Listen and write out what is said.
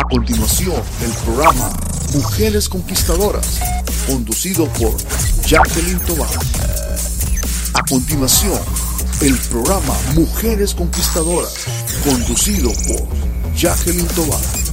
A continuación, el programa Mujeres Conquistadoras, conducido por Jacqueline Tovar. A continuación, el programa Mujeres Conquistadoras, conducido por Jacqueline Tovar.